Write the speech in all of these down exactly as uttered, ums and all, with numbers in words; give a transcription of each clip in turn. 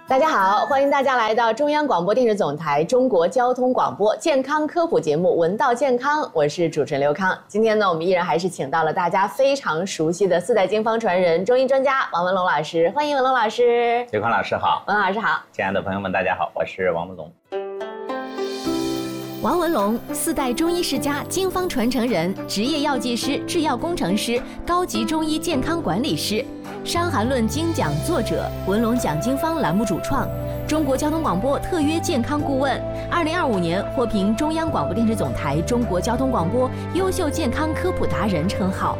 大家好，欢迎大家来到中央广播电视总台中国交通广播健康科普节目《闻道健康》，我是主持人刘康。今天呢，我们依然还是请到了大家非常熟悉的四代经方传人、中医专家王文龙老师，欢迎文龙老师。 刘康老师好， 文老师好， 亲爱的朋友们，大家好，我是王文龙。 王文龙，四代中医世家、经方传承人，职业药剂师、制药工程师，高级中医健康管理师，《伤寒论》精讲作者，文龙讲经方栏目主创，中国交通广播特约健康顾问，二零二五年获评中央广播电视总台中国交通广播优秀健康科普达人称号。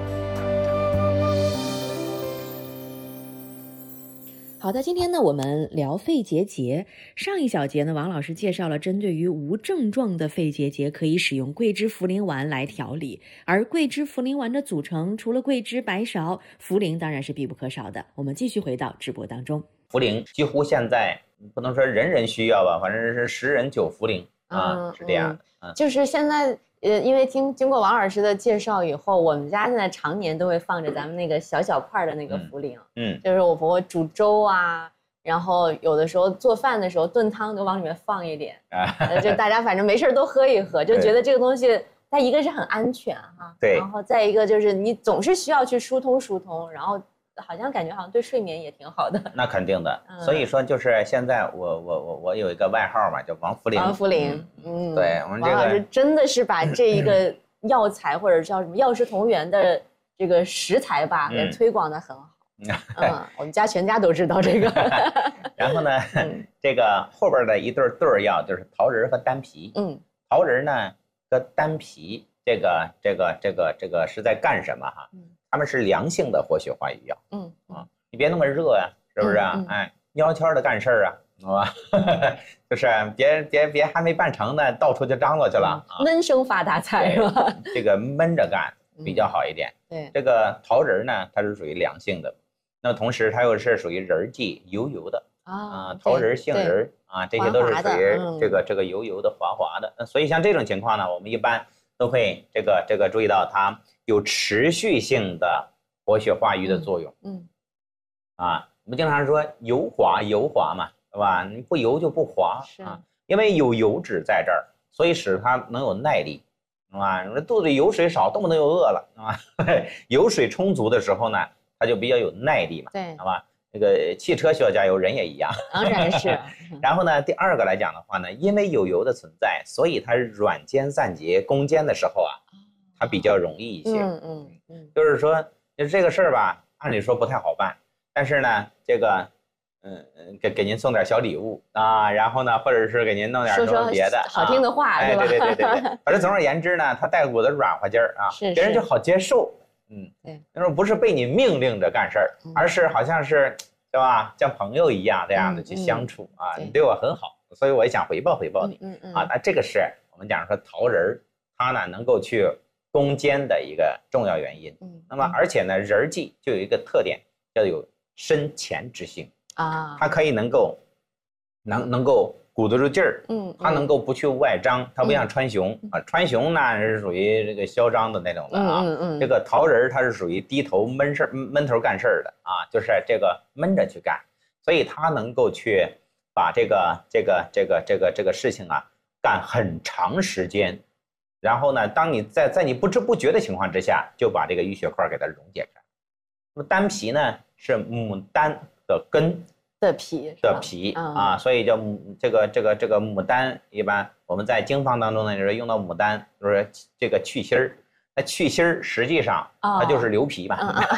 好的，今天呢，我们聊肺结节。上一小节呢，王老师介绍了针对于无症状的肺结节，可以使用桂枝茯苓丸来调理。而桂枝茯苓丸的组成，除了桂枝、白芍，茯苓当然是必不可少的。我们继续回到直播当中。 茯苓几乎现在不能说人人需要吧，反正是十人九茯苓啊、嗯，是这样的。 嗯，就是现在。呃，因为经经过王老师的介绍以后，我们家现在常年都会放着咱们那个小小块的那个茯苓， 嗯，嗯就是我婆婆煮粥啊，然后有的时候做饭的时候炖汤都往里面放一点，啊，就大家反正没事都喝一喝，就觉得这个东西它一个是很安全哈， 对， 然后再一个就是你总是需要去疏通疏通，然后好像感觉好像对睡眠也挺好的。 那肯定的，嗯、所以说就是现在我我我我有一个外号嘛，叫王茯苓。 王茯苓，嗯， 对，我们这个王老师真的是把这一个药材或者叫什么药食同源的这个食材吧，给推广的很好。嗯，我们家全家都知道这个。 然后呢，嗯、这个后边的一对对药就是桃仁和丹皮。嗯，桃仁呢和丹皮，这个这个这个这个是在干什么哈？嗯。他们是良性的活血化瘀药，嗯啊，你别那么热呀、啊，是不是啊？嗯嗯、哎，悄悄的干事儿啊，好吧？就是别别别还没办成呢，到处就张罗去了。 嗯、闷声发大财是吧？ 这个闷着干比较好一点。 嗯、对， 这个桃仁呢，它是属于良性的，那同时它又是属于仁剂，油油的啊、呃，桃仁、杏仁啊，这些都是属于这个、嗯、这个油油的、滑滑的。所以像这种情况呢，我们一般都会这个这个注意到它。有持续性的活血化瘀的作用，嗯，嗯啊，我们经常说油滑油滑嘛，对吧？你不油就不滑啊，因为有油脂在这儿，所以使它能有耐力，是吧？你说肚子里油水少，动不动就饿了，是吧？油水充足的时候呢，它就比较有耐力嘛， 对， 好吧？这个汽车需要加油，人也一样， 当然是。 然后呢，第二个来讲的话呢，因为有油的存在，所以它软坚散结、攻坚的时候啊。它比较容易一些， 嗯嗯嗯， 就是说，就这个事儿吧，按理说不太好办，但是呢，这个，嗯嗯，给给您送点小礼物啊，然后呢，或者是给您弄点什么别的好听的话， 哎，对对对对对，反正总而言之呢，它带股的软和劲儿啊，别人就好接受，嗯，对，那种不是被你命令着干事儿，而是好像是，对吧，像朋友一样这样的去相处啊，你对我很好，所以我也想回报回报你，嗯嗯，啊，那这个是我们讲说桃仁，它呢能够去。攻坚的一个重要原因，嗯，那么而且呢，仁剂就有一个特点，叫有深潜之性啊，它可以能够能能够鼓得住劲儿，嗯，它能够不去外张，它不像川芎、嗯、啊，川芎呢是属于这个嚣张的那种的啊，嗯嗯，这个桃仁它是属于低头闷事闷头干事儿的啊，就是这个闷着去干，所以它能够去把这个这个这个这个这个事情啊干很长时间。然后呢，当你在在你不知不觉的情况之下，就把这个淤血块给它溶解开。那么丹皮呢，是牡丹的根的皮的皮啊，所以叫这个这个这个牡丹，一般我们在经方当中呢，就是用到牡丹，就是这个去芯儿。那去芯儿实际上它就是流皮嘛，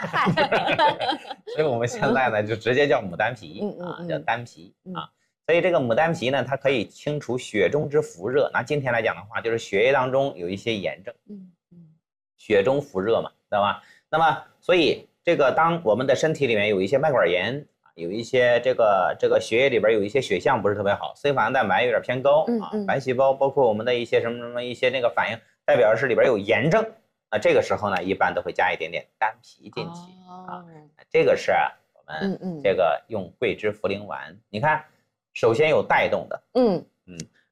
所以我们现在呢就直接叫牡丹皮啊，叫丹皮啊。所以这个牡丹皮呢，它可以清除血中之浮热。拿今天来讲的话，就是血液当中有一些炎症，嗯嗯，血中浮热嘛，知道吧？那么，所以这个当我们的身体里面有一些脉管炎，有一些这个这个血液里边有一些血象不是特别好 ，C 反应蛋白有点偏高啊，白细胞包括我们的一些什么什么一些那个反应，代表是里边有炎症。那这个时候呢，一般都会加一点点丹皮进去啊。这个是我们这个用桂枝茯苓丸，你看。首先有带动的，嗯嗯，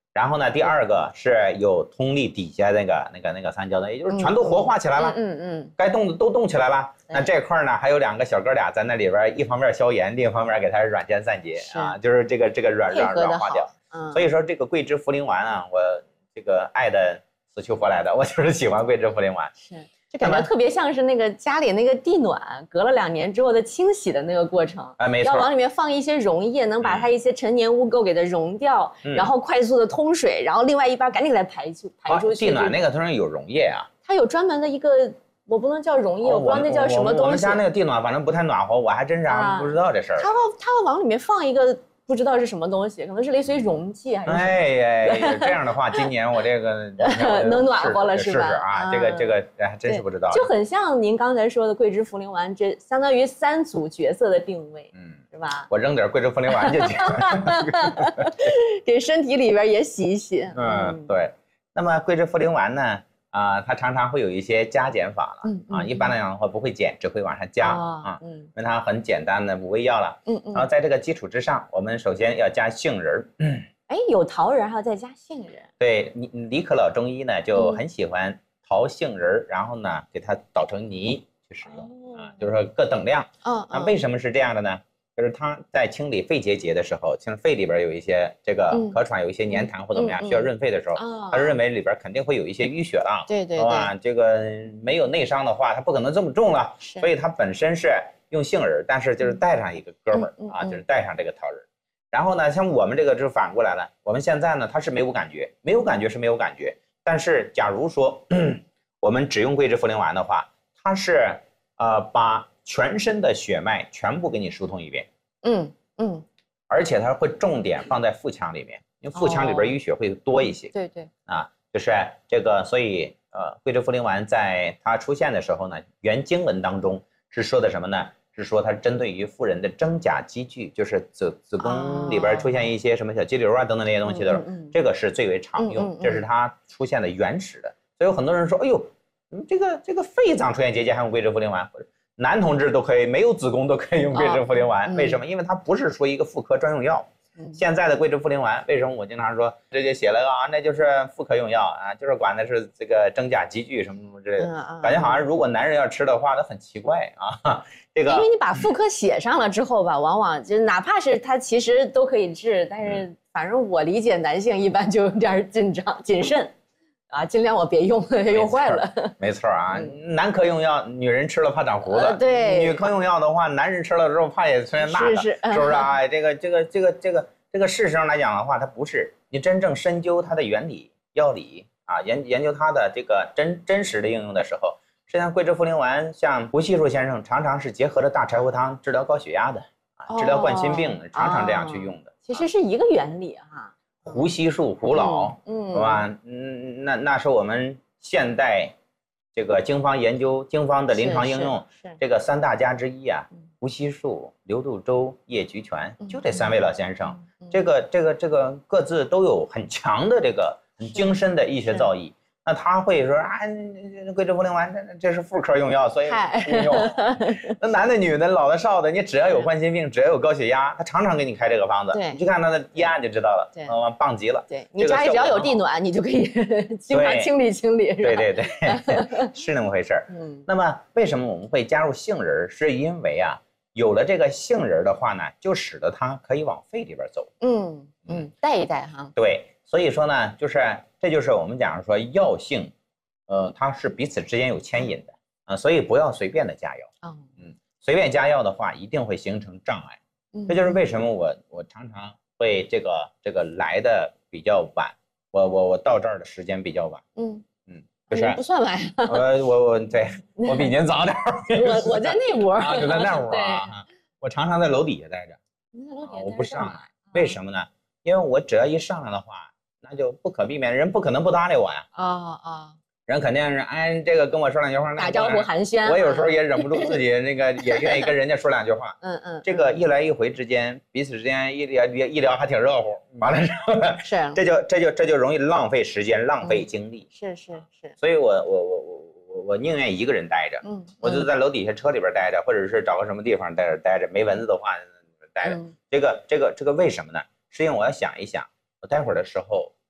然后呢，第二个是有通力底下那个那个那个三焦的，也就是全都活化起来了， 嗯嗯， 该动的都动起来了。那这块呢，还有两个小哥俩在那里边，一方面消炎，另一方面给它软坚散结啊，就是这个这个软软软化掉。嗯，所以说这个桂枝茯苓丸啊，我这个爱的死去活来的，我就是喜欢桂枝茯苓丸。 是。就感觉特别像是那个家里那个地暖隔了两年之后的清洗的那个过程， 哎，没错， 要往里面放一些溶液，能把它一些陈年污垢给它溶掉，嗯、然后快速的通水，然后另外一边赶紧给它排出排出去。 地暖那个当然有溶液啊， 它有专门的一个，我不能叫溶液，哦、我不知道那叫什么东西。我们家那个地暖反正不太暖和，我还真是不知道这事儿。 它会它会往里面放一个。不知道是什么东西，可能是类似于溶剂还是什么？ 哎哎，这样的话，今年我这个能暖和了是吧？ 试试啊，这个这个还真是不知道。 就很像您刚才说的桂枝茯苓丸，这相当于三组角色的定位，嗯，是吧？ 我扔点桂枝茯苓丸进去， 给身体里边也洗一洗。 嗯，对。那么桂枝茯苓丸呢？啊，它常常会有一些加减法了，嗯啊，一般来讲的话不会减，只会往上加啊，嗯，因为它很简单的五味药了，嗯嗯，然后在这个基础之上，我们首先要加杏仁儿， 哎，有桃仁还要再加杏仁， 对，李李可老中医呢就很喜欢桃杏仁，然后呢给它捣成泥去使用啊，就是说各等量，嗯，那为什么是这样的呢？就是它在清理肺结节的时候，其实肺里边有一些这个咳喘，有一些黏痰或怎么样，需要润肺的时候，他认为里边肯定会有一些淤血浪， 对对对， 这个没有内伤的话，它不可能这么重了，所以它本身是用杏仁，但是就是带上一个哥们儿啊，就是带上这个桃仁。然后呢，像我们这个就反过来了，我们现在呢，它是没有感觉，没有感觉是没有感觉，但是假如说我们只用桂枝茯苓丸的话，它是呃把全身的血脉全部给你疏通一遍，嗯嗯，而且它会重点放在腹腔里面，因为腹腔里边淤血会多一些。 对对啊，就是这个，所以呃，桂枝茯苓丸在它出现的时候呢，原经文当中是说的什么呢？是说它针对于妇人的真假积聚，就是子子宫里边出现一些什么小肌瘤啊等等那些东西的时候，这个是最为常用，这是它出现的原始的。所以有很多人说，哎呦，这个这个肺脏出现结节还用桂枝茯苓丸，男同志都可以，没有子宫都可以用桂枝茯苓丸，为什么？因为它不是说一个妇科专用药。现在的桂枝茯苓丸，为什么我经常说这就写了个啊，那就是妇科用药啊，就是管的是这个真假积聚什么什么之类的，感觉好像如果男人要吃的话，那很奇怪啊。这个， 因为你把妇科写上了之后吧，往往就哪怕是它其实都可以治，但是反正我理解男性一般就有点紧张谨慎。啊，尽量我别用，用坏了。 没错啊，嗯、男科用药，女人吃了怕长胡子；呃、 对， 女科用药的话，男人吃了之后怕也出现那个， 是是， 是不是啊？哎，这个这个这个这个这个事实上来讲的话，它不是你真正深究它的原理、药理啊，研研究它的这个真真实的应用的时候，实际上桂枝茯苓丸，像胡锡树先生常常是结合着大柴胡汤治疗高血压的啊，治疗冠心病，哦、常常这样去用的。 其实是一个原理哈。 胡锡树、胡老，嗯，是吧？嗯，那那是我们现代这个经方研究、经方的临床应用这个三大家之一啊。胡锡树、刘杜周、叶菊泉，就这三位老先生，这个这个这个各自都有很强的这个很精深的医学造诣。那他会说啊，桂枝茯苓丸这这是妇科用药，所以不用。那男的、女的、老的、少的，你只要有冠心病，只要有高血压，他常常给你开这个方子。你去看他的医案就知道了，对，嗯，棒极了。 对，你家里只要有地暖，你就可以经常清理清理。 对对对，是那么回事儿。嗯，那么为什么我们会加入杏仁？是因为啊，有了这个杏仁的话呢，就使得它可以往肺里边走。 嗯嗯，带一带哈。 对。所以说呢，就是这就是我们讲说药性，呃，它是彼此之间有牵引的啊，所以不要随便的加药。哦、嗯，随便加药的话，一定会形成障碍。嗯，这就是为什么我我常常会这个这个来的比较晚，我我我到这儿的时间比较晚。嗯嗯，不是不算晚。 我我我对我比您早点儿。 我我在那屋啊，就在那屋啊。我常常在楼底下待着。 你在楼底下、啊、 我不上来，为什么呢？因为我只要一上来的话。那就不可避免，人不可能不搭理我呀！啊啊、哦哦，人肯定是哎，这个跟我说两句话， 打招呼寒暄。 我有时候也忍不住自己那个，也愿意跟人家说两句话。嗯嗯，这个一来一回之间，彼此之间一聊一聊还挺热乎。完了之后呢， 是这就这就这就容易浪费时间，浪费精力。 是是是。 所以我我我我我我宁愿一个人待着，嗯，我就在楼底下车里边待着，或者是找个什么地方待着待着，没蚊子的话待着。这个这个这个为什么呢？是因为我要想一想。我待会儿的时候，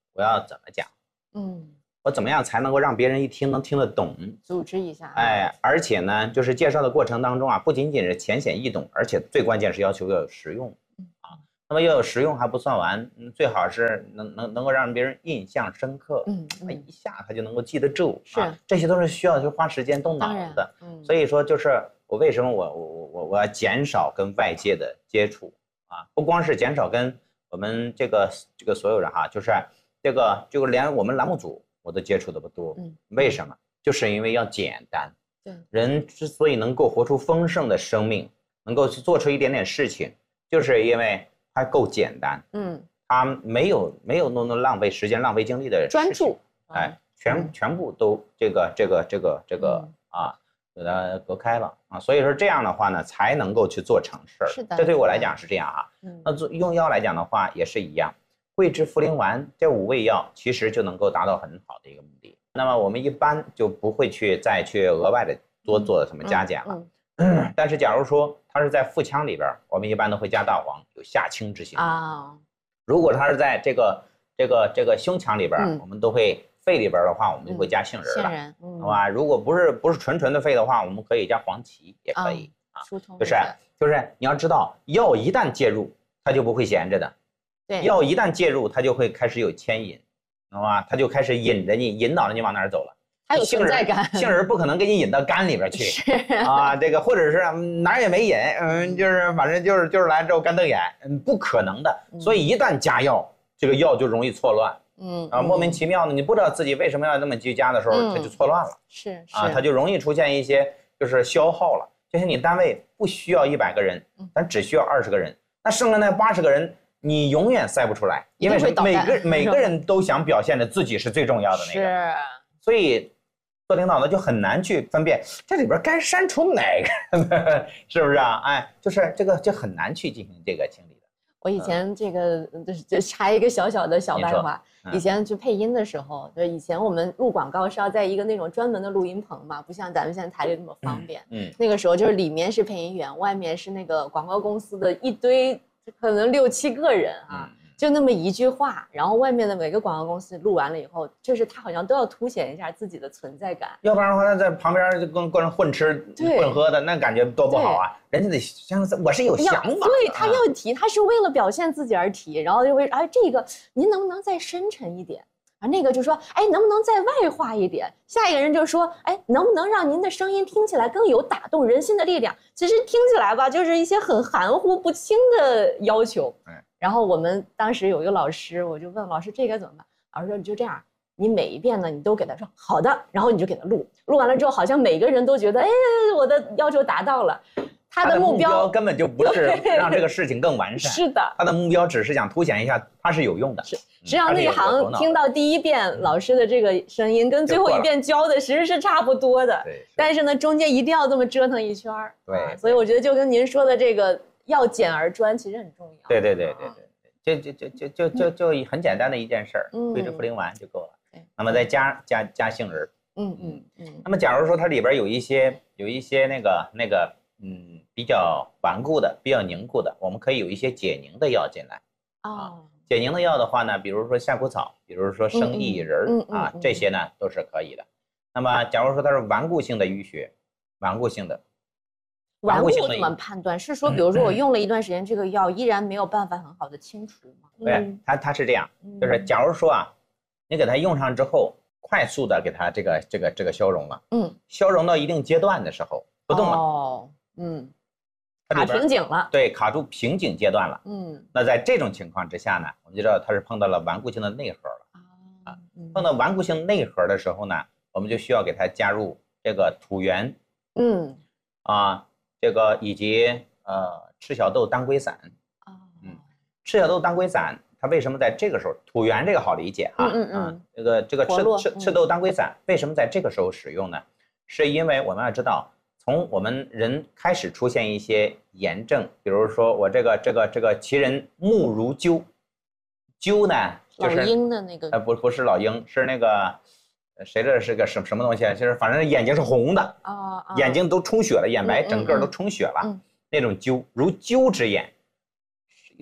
我要怎么讲？嗯，我怎么样才能够让别人一听能听得懂？ 组织一下。 哎，而且呢，就是介绍的过程当中啊，不仅仅是浅显易懂，而且最关键是要求要有实用啊。那么要有实用还不算完，最好是能能能够让别人印象深刻，嗯，一下他就能够记得住。 是， 这些都是需要去花时间动脑子的。嗯，所以说就是我为什么我我我我要减少跟外界的接触啊？不光是减少跟我们这个这个所有人哈，就是这个就连我们栏目组我都接触的不多。嗯，为什么？就是因为要简单。对，人之所以能够活出丰盛的生命，能够去做出一点点事情，就是因为它够简单。嗯，它没有没有那么浪费时间、浪费精力的专注。 哎，全、嗯、全部都这个这个这个这个、嗯、啊，给它隔开了啊。所以说这样的话呢，才能够去做成事儿。 是的， 这对我来讲是这样啊。嗯，那做用药来讲的话也是一样，桂枝茯苓丸这五味药其实就能够达到很好的一个目的。那么我们一般就不会去再去额外的多做什么加减了。嗯嗯、但是假如说它是在腹腔里边，我们一般都会加大黄，有下清之性啊。如果它是在这个这个这个胸腔里边，嗯、我们都会肺里边的话，我们就会加杏仁了，嗯嗯、好吧？如果不是不是纯纯的肺的话，我们可以加黄芪，也可以啊。就是就是你要知道，药一旦介入，它就不会闲着的。对，药一旦介入，它就会开始有牵引。好吧，他就开始引着你，引导着你往哪儿走了。 还有存在感， 杏仁不可能给你引到肝里边去。是啊，这个或者是哪儿也没引，嗯，就是反正就是就是来之后干瞪眼，嗯，不可能的。所以一旦加药，这个药就容易错乱。嗯啊，莫名其妙的，你不知道自己为什么要这么去加的时候，它就错乱了。 是啊，它就容易出现一些就是消耗了。就像你单位不需要一百个人，咱只需要二十个人，那剩下那八十个人。你永远塞不出来，因为是每个每个人都想表现的自己是最重要的那个，是，所以做领导的就很难去分辨这里边该删除哪个，是不是啊？哎，就是这个就很难去进行这个清理的。 我以前这个就插一个小小的小白话，嗯、以前去配音的时候，就以前我们录广告是要在一个那种专门的录音棚嘛，不像咱们现在台里那么方便。嗯，嗯那个时候就是里面是配音员，外面是那个广告公司的一堆。可能六七个人啊，就那么一句话，然后外面的每个广告公司录完了以后，就是他好像都要凸显一下自己的存在感， 要不然的话，那在旁边就跟跟人混吃混喝的，那感觉多不好啊！人家得像我是有想法， 对他要提，他是为了表现自己而提，然后就会哎，这个您能不能再深沉一点？啊，那个就说，哎，能不能再外化一点？下一个人就说，哎，能不能让您的声音听起来更有打动人心的力量？其实听起来吧，就是一些很含糊不清的要求。哎，然后我们当时有一个老师，我就问老师这该怎么办？老师说你就这样，你每一遍呢，你都给他说好的，然后你就给他录，录完了之后，好像每个人都觉得，哎，我的要求达到了。他的目标根本就不是让这个事情更完善， 是的， 他的目标只是想凸显一下它是有用的。 是，实际上内行听到第一遍老师的这个声音，跟最后一遍教的其实是差不多的。对，但是呢，中间一定要这么折腾一圈儿。 对、 啊，所以我觉得就跟您说的这个要简而专，其实很重要。 对对对对对，就就就就就就就很简单的一件事儿，桂枝茯苓丸就够了。对，那么再加加加杏仁。嗯嗯嗯。那么假如说它里边有一些有一些那个那个。嗯，比较顽固的、比较凝固的，我们可以有一些解凝的药进来。哦，啊、解凝的药的话呢，比如说夏枯草，比如说生薏仁、嗯嗯、啊，这些呢都是可以的。那么，假如说它是顽固性的淤血，顽固性的， 顽固怎么判断？是说，比如说我用了一段时间这个药，依然没有办法很好的清除吗？ 对、嗯，它它是这样，就是假如说啊，你给它用上之后，快速的给它这个这个这个消融了，嗯，消融到一定阶段的时候不动了。哦。嗯， 卡瓶颈了， 对，卡住瓶颈阶段了。嗯，那在这种情况之下呢，我们就知道它是碰到了顽固性的内核了。啊，嗯、碰到顽固性内核的时候呢，我们就需要给它加入这个土元，嗯，啊，这个以及呃赤小豆当归散。啊，嗯，赤小豆当归散，它为什么在这个时候？土元这个好理解啊，嗯嗯嗯，这个这个赤赤赤豆当归散为什么在这个时候使用呢？是因为我们要知道。从我们人开始出现一些炎症，比如说我这个这个这个其人目如灸，灸呢就是老鹰的那个， 呃不不是老鹰，是那个谁这是个什什么东西？就是反正眼睛是红的啊，眼睛都充血了，眼白整个都充血了，那种灸如灸之眼，是一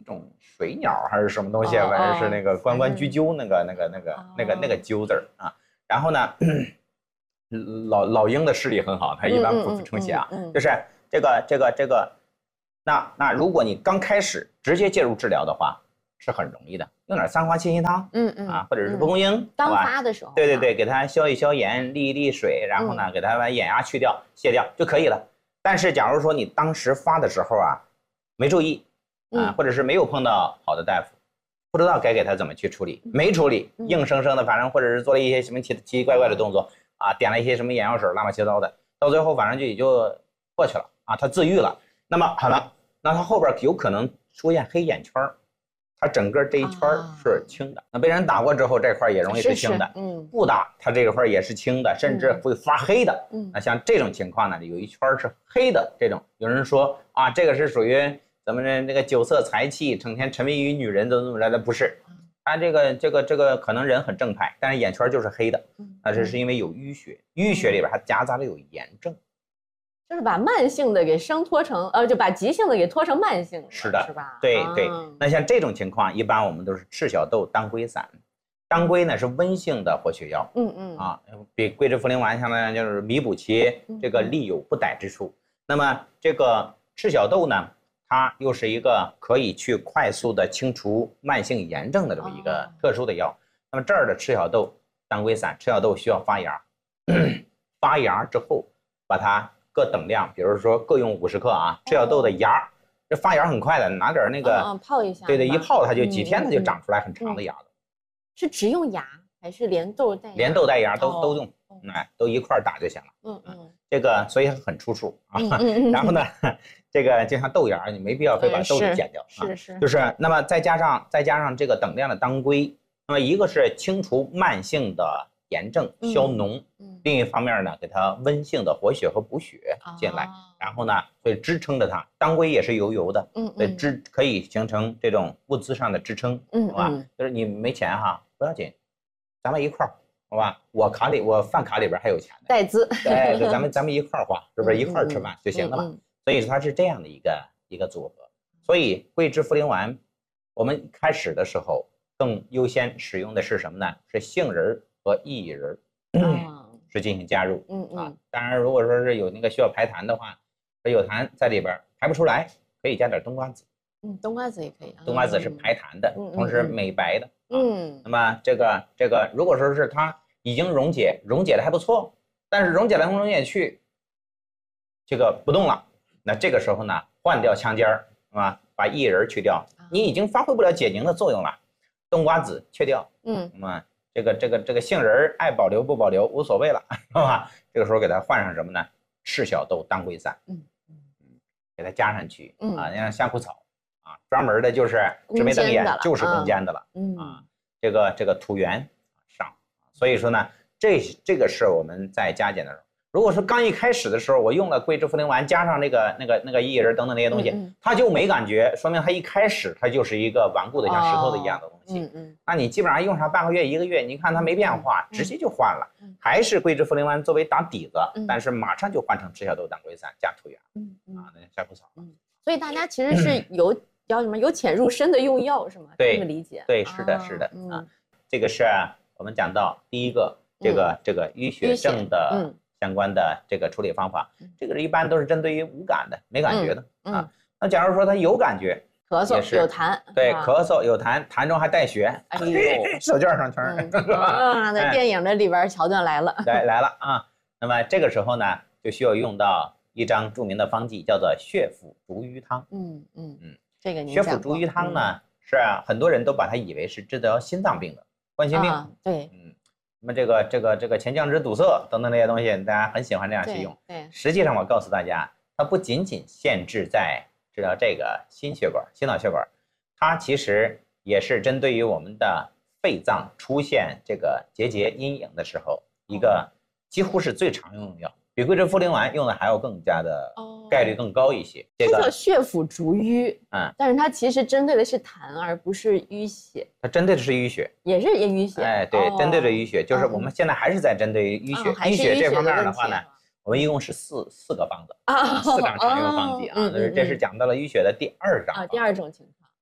种水鸟还是什么东西，反正是那个关关雎鸠那个那个那个那个那个鸠字啊。然后呢，老老鹰的视力很好，它一般不撑起啊。就是这个这个这个，那那如果你刚开始直接介入治疗的话，是很容易的，用点三花七心汤，嗯嗯啊，或者是蒲公英， 刚发的时候， 对对对，给它消一消炎，利一利水，然后呢，给它把眼压去掉、卸掉就可以了。但是假如说你当时发的时候啊，没注意啊，或者是没有碰到好的大夫，不知道该给他怎么去处理，没处理，硬生生的，反正或者是做了一些什么奇奇奇怪怪的动作啊，点了一些什么眼药水，乱七八糟的，到最后反正就也就过去了啊，他自愈了。那么好了，那他后边有可能出现黑眼圈，它整个这一圈是青的。那被人打过之后，这块也容易是青的。嗯，不打它这块也是青的，甚至会发黑的。嗯，那像这种情况呢，有一圈是黑的，这种有人说啊，这个是属于。咱们这那个酒色财气，成天沉迷于女人，怎么怎么来的？不是，他这个这个这个可能人很正派，但是眼圈就是黑的，那这是因为有淤血，淤血里边还夹杂了有炎症， 就是把慢性的给生拖成，呃，就把急性的给拖成慢性的， 是的， 是吧？ 对对。那像这种情况，一般我们都是赤小豆当归散，当归呢是温性的活血药，嗯嗯啊，比桂枝茯苓丸相当于就是弥补其这个力有不逮之处。那么这个赤小豆呢？它又是一个可以去快速的清除慢性炎症的这么一个特殊的药。那么这儿的赤小豆当归散，赤小豆需要发芽，发芽之后把它各等量，比如说各用五十克啊。赤小豆的芽，这发芽很快的，拿点那个泡一下， 对对，一泡它就几天它就长出来很长的芽了。 是只用芽还是连豆带芽？ 连豆带芽都都用，哎，都一块打就行了。嗯嗯，这个所以很出处啊。然后呢？这个就像豆芽，你没必要非把豆子剪掉啊， 是是， 就是那么再加上再加上这个等量的当归，那么一个是清除慢性的炎症、消脓，另一方面呢，给它温性的活血和补血进来，然后呢会支撑着它。当归也是油油的，嗯，对，支可以形成这种物资上的支撑，嗯，好吧？就是你没钱哈，不要紧，咱们一块儿，好吧？我卡里我饭卡里边还有钱的， 带资， 对，咱们咱们一块儿花，是不是一块儿吃饭就行了嘛？所以它是这样的一个一个组合，所以桂枝茯苓丸，我们开始的时候更优先使用的是什么呢？是杏仁和薏仁，嗯，是进行加入，嗯嗯啊。当然，如果说是有那个需要排痰的话，有痰在里边排不出来，可以加点冬瓜子， 嗯，冬瓜子也可以， 冬瓜子是排痰的，同时美白的，嗯。那么这个这个，如果说是它已经溶解，溶解的还不错，但是溶解来溶解去，这个不动了。那这个时候呢，换掉枪尖儿，是吧？把薏仁去掉，你已经发挥不了解凝的作用了。冬瓜子去掉，嗯，那么这个这个这个杏仁爱保留不保留无所谓了，是吧？这个时候给它换上什么呢？赤小豆当归散，嗯嗯，给它加上去，嗯啊，像香枯草啊，专门的就是直眉瞪眼，就是攻坚的了，嗯啊，这个这个土源上，所以说呢，这这个是我们在加减的时候。如果说刚一开始的时候，我用了桂枝茯苓丸，加上那个那个那个薏仁等等那些东西，嗯、它就没感觉，说明它一开始它就是一个顽固的像石头的一样的东西。哦、嗯嗯，那你基本上用上半个月一个月，你看它没变化，嗯、直接就换了，嗯、还是桂枝茯苓丸作为打底子，嗯、但是马上就换成赤小豆当归散加土源，嗯嗯啊，那香枯草。嗯， 所以大家其实是由叫什么由浅入深的用药是吗？ 对， 这么理解？ 对，是的，是的啊，这个是我们讲到第一个这个这个淤血症的。相关的这个处理方法，这个一般都是针对于无感的、没感觉的、嗯嗯、啊。那假如说他有感觉， 咳嗽有痰， 对，咳嗽有痰，痰中还带血，哎呦，手绢上全是，是吧？在电影的里边桥段来了， 来来了啊。那么这个时候呢，就需要用到一张著名的方剂，叫做血府逐瘀汤。嗯嗯嗯，这个血府逐瘀汤呢，嗯、是啊，很多人都把它以为是治疗心脏病的冠心病，啊、 对， 嗯。那么这个这个这个前降支堵塞等等这些东西，大家很喜欢这样去用。 对，对实际上我告诉大家，它不仅仅限制在治疗这个心血管、心脑血管，它其实也是针对于我们的肺脏出现这个结节阴影的时候，一个几乎是最常用的药，比桂枝茯苓丸用的还要更加的概率更高一些。 这个、它叫血府逐瘀，嗯，但是它其实针对的是痰，而不是淤血。 它针对的是淤血， 也是也淤血。 哎，对，哦、针对着淤血，就是我们现在还是在针对淤血。淤、嗯、血这方面的话呢，我们一共是四四个方子啊，四张常用方剂啊，哦、这是讲到了淤血的第二章、 啊，第二种情况。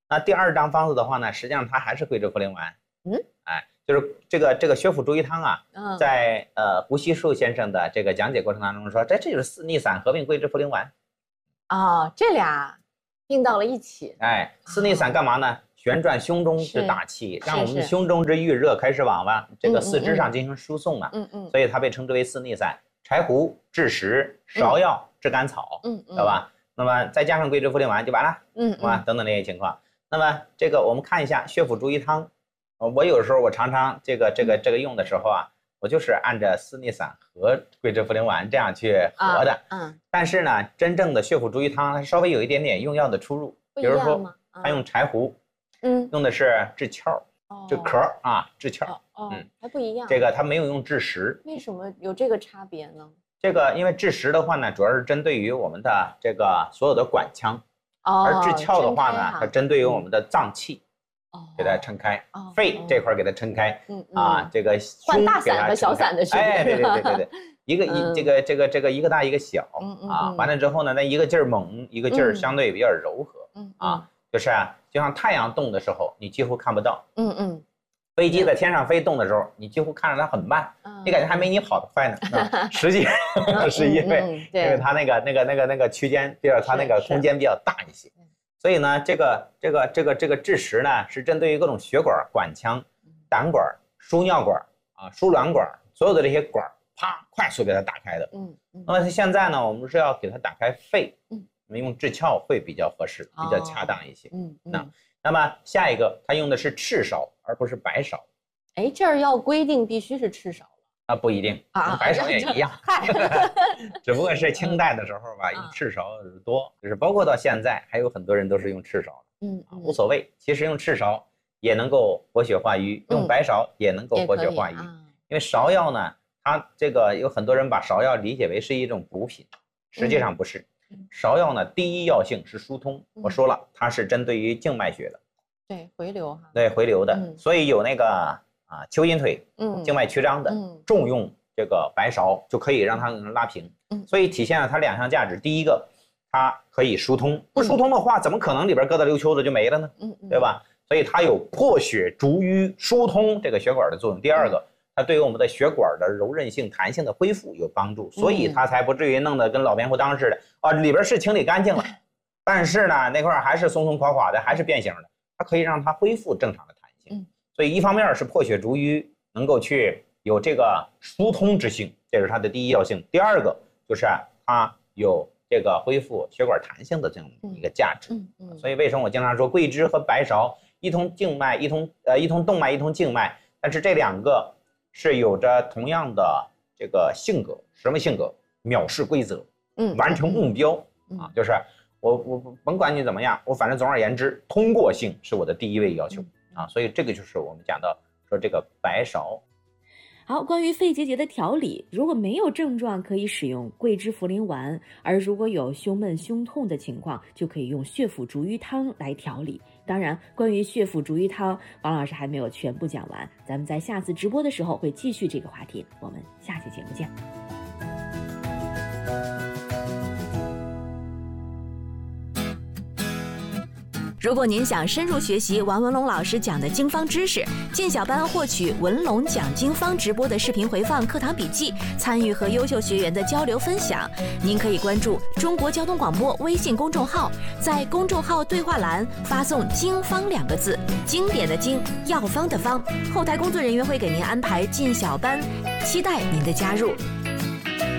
那第二张方子的话呢，实际上它还是桂枝茯苓丸。嗯，哎，就是这个这个血府逐瘀汤啊，嗯、在呃胡锡树先生的这个讲解过程当中说，这这就是四逆散合并桂枝茯苓丸。 哦，这俩并到了一起。 哎，四逆散干嘛呢？旋转胸中之大气，让我们胸中之郁热开始往往这个四肢上进行输送啊。嗯嗯。所以它被称之为四逆散。柴胡治实，芍药治甘草，嗯，知道吧？那么再加上桂枝茯苓丸就完了，嗯，啊，等等这些情况。那么这个我们看一下血府逐瘀汤，我有时候我常常这个这个这个用的时候啊，我就是按着四逆散和桂枝茯苓丸这样去合的，嗯。但是呢，真正的血府逐瘀汤它稍微有一点点用药的出入，比如说它用柴胡。嗯，用的是治窍，治壳啊，治窍。 哦，嗯，还不一样。 这个它没有用治实。 为什么有这个差别呢？ 这个因为治实的话呢，主要是针对于我们的这个所有的管腔，哦，而治窍的话呢，它针对于我们的脏器，哦，给它撑开，哦，肺这块给它撑开，嗯啊，这个换大散和小散的区别。 哎，对对对对对，一个一这个这个这个一个大一个小，嗯啊，完了之后呢，那一个劲儿猛，一个劲儿相对比较柔和，嗯啊。就是啊，就像太阳动的时候，你几乎看不到。嗯嗯。飞机在天上飞动的时候，你几乎看着它很慢，嗯、你感觉还没你跑得快呢。实际上是因为、嗯嗯、因为它那个那个那个那个区间，比较它那个空间比较大一些。所以呢，这个这个这个这个治实呢，是针对于各种血管、管腔、胆管、输尿管啊、输卵管，所有的这些管，啪，快速给它打开的。嗯嗯。那么现在呢，我们是要给它打开肺。嗯。我们用治窍会比较合适，比较恰当一些。嗯，那那么下一个，它用的是赤芍，而不是白芍。 哎，这儿要规定必须是赤芍了啊？不一定啊，白芍也一样。只不过是清代的时候吧，用赤芍多，就是包括到现在，还有很多人都是用赤芍的。嗯，无所谓。其实用赤芍也能够活血化瘀，用白芍也能够活血化瘀。因为芍药呢，它这个有很多人把芍药理解为是一种补品，实际上不是。芍药呢，第一药性是疏通。我说了，它是针对于静脉血的， 对回流哈， 对回流的，嗯、所以有那个啊蚯蚓腿，嗯，静脉曲张的，嗯，重用这个白芍就可以让它拉平。嗯，所以体现了它两项价值。第一个，它可以疏通，不疏通的话，怎么可能里边疙瘩溜秋的就没了呢？嗯，对吧？所以它有破血逐瘀、疏通这个血管的作用。第二个。它对于我们的血管的柔韧性、弹性的恢复有帮助，所以它才不至于弄得跟老棉裤裆似的啊，里边是清理干净了，但是呢那块还是松松垮垮的，还是变形的。它可以让它恢复正常的弹性，所以一方面是破血逐瘀，能够去有这个疏通之性，这是它的第一要性。第二个就是它有这个恢复血管弹性的这样一个价值。所以为什么我经常说桂枝和白芍一通静脉，一通呃一通动脉，一通静脉，但是这两个。是有着同样的这个性格，什么性格？藐视规则，嗯，完成目标、嗯、啊，就是我我甭管你怎么样，我反正总而言之，通过性是我的第一位要求、嗯、啊，所以这个就是我们讲到说这个白芍。 好，关于肺结节的调理，如果没有症状，可以使用桂枝茯苓丸；而如果有胸闷、胸痛的情况，就可以用血府逐瘀汤来调理。当然，关于血府逐瘀汤，王老师还没有全部讲完，咱们在下次直播的时候会继续这个话题。我们下期节目见。 如果您想深入学习王文龙老师讲的经方知识，进小班获取文龙讲经方直播的视频回放、课堂笔记，参与和优秀学员的交流分享，您可以关注中国交通广播微信公众号，在公众号对话栏发送“经方”两个字，经典的经，药方的方，后台工作人员会给您安排进小班，期待您的加入。